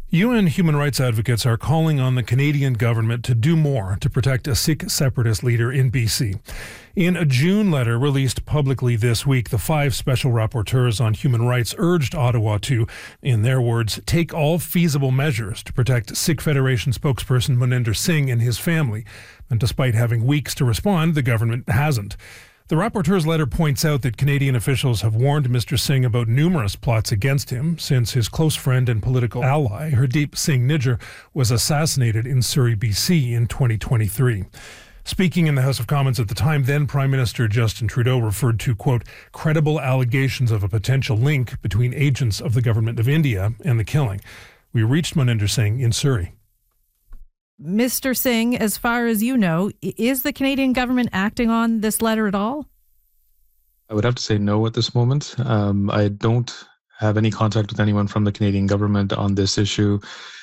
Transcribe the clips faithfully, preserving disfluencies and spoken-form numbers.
U N human rights advocates are calling on the Canadian government to do more to protect a Sikh separatist leader in B C. In a June letter released publicly this week, the five special rapporteurs on human rights urged Ottawa to, in their words, take all feasible measures to protect Sikh Federation spokesperson Moninder Singh and his family. And despite having weeks to respond, the government hasn't. The rapporteur's letter points out that Canadian officials have warned Mister Singh about numerous plots against him since his close friend and political ally, Hardeep Singh Nijjar, was assassinated in Surrey, B C in twenty twenty-three. Speaking in the House of Commons at the time, then Prime Minister Justin Trudeau referred to, quote, credible allegations of a potential link between agents of the Government of India and the killing. We reached Moninder Singh in Surrey. Mister Singh, as far as you know, is the Canadian government acting on this letter at all? I would have to say no at this moment. Um, I don't have any contact with anyone from the Canadian government on this issue,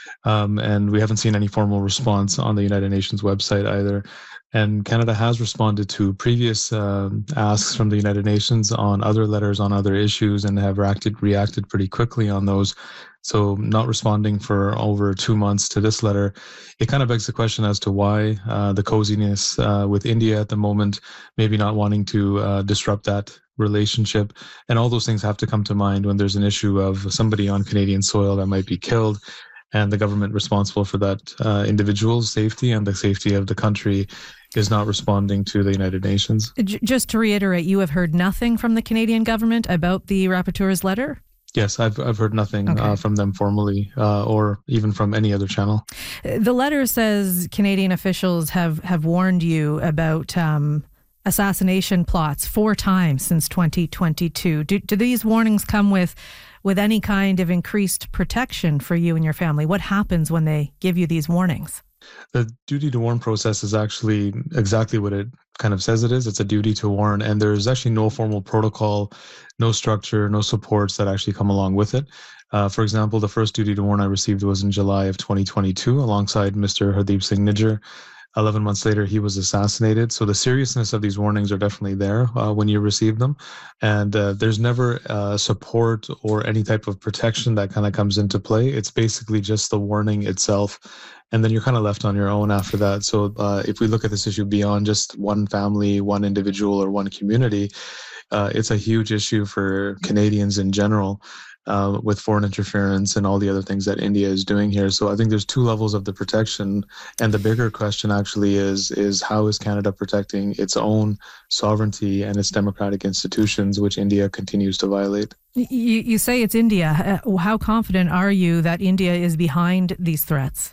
um, and we haven't seen any formal response on the United Nations website either. And Canada has responded to previous um, asks from the United Nations on other letters on other issues and have reacted, reacted pretty quickly on those. So not responding for over two months to this letter, it kind of begs the question as to why uh, the coziness uh, with India at the moment, maybe not wanting to uh, disrupt that relationship. And all those things have to come to mind when there's an issue of somebody on Canadian soil that might be killed, and the government responsible for that uh, individual's safety and the safety of the country is not responding to the United Nations. Just to reiterate, you have heard nothing from the Canadian government about the rapporteur's letter? Yes, I've I've heard nothing okay. uh, from them formally uh, or even from any other channel. The letter says Canadian officials have, have warned you about um, assassination plots four times since twenty twenty-two. Do, do these warnings come with with any kind of increased protection for you and your family? What happens when they give you these warnings? The duty to warn process is actually exactly what it kind of says it is. It's a duty to warn, and there's actually no formal protocol, no structure, no supports that actually come along with it. Uh, for example, the first duty to warn I received was in July of twenty twenty-two alongside Mister Hardeep Singh Nijjar. eleven months later, he was assassinated. So the seriousness of these warnings are definitely there uh, when you receive them. And uh, there's never uh, support or any type of protection that kind of comes into play. It's basically just the warning itself. And then you're kind of left on your own after that. So uh, if we look at this issue beyond just one family, one individual, or one community, uh, it's a huge issue for Canadians in general. Uh, with foreign interference and all the other things that India is doing here. So I think there's two levels of the protection. And the bigger question actually is, is how is Canada protecting its own sovereignty and its democratic institutions, which India continues to violate? You, you say it's India. Uh, how confident are you that India is behind these threats?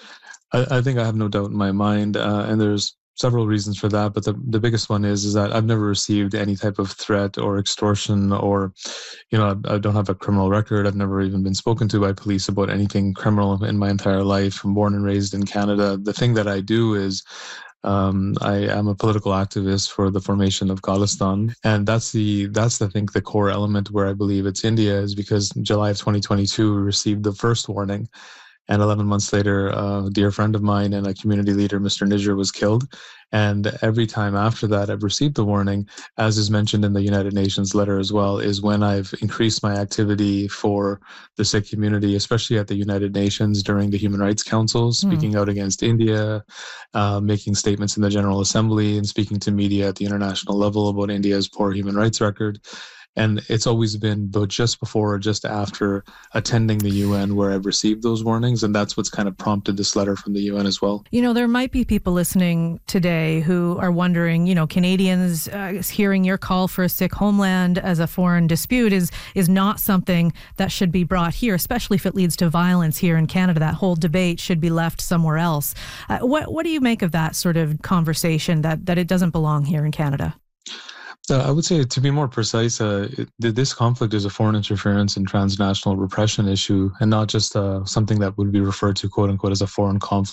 I, I think I have no doubt in my mind. Uh, and there's several reasons for that, but the, the biggest one is is that I've never received any type of threat or extortion, or, you know, I, I don't have a criminal record. I've never even been spoken to by police about anything criminal in my entire life. I'm born and raised in Canada. The thing that I do is um, I am a political activist for the formation of Khalistan, and that's the that's I think the core element where I believe it's India is because July of twenty twenty-two we received the first warning. And eleven months later, uh, a dear friend of mine and a community leader, Mister Nijjar, was killed. And every time after that, I've received the warning, as is mentioned in the United Nations letter as well, is when I've increased my activity for the Sikh community, especially at the United Nations during the Human Rights Council, speaking mm. out against India, uh, making statements in the General Assembly, and speaking to media at the international level about India's poor human rights record. And it's always been though just before or just after attending the U N where I've received those warnings. And that's what's kind of prompted this letter from the U N as well. You know, there might be people listening today who are wondering, you know, Canadians uh, hearing your call for a Sikh homeland as a foreign dispute is is not something that should be brought here, especially if it leads to violence here in Canada. That whole debate should be left somewhere else. Uh, what what do you make of that sort of conversation that, that it doesn't belong here in Canada? Uh, I would say, to be more precise, uh, it, this conflict is a foreign interference and transnational repression issue, and not just uh, something that would be referred to, quote unquote, as a foreign conflict.